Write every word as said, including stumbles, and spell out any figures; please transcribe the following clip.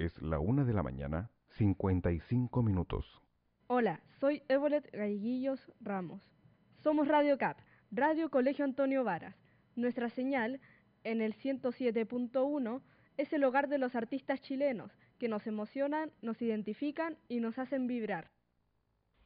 Es la una de la mañana, cincuenta y cinco minutos. Hola, soy Evolet Galleguillos Ramos. Somos Radio C A P, Radio Colegio Antonio Varas. Nuestra señal, en el ciento siete punto uno, es el hogar de los artistas chilenos, que nos emocionan, nos identifican y nos hacen vibrar.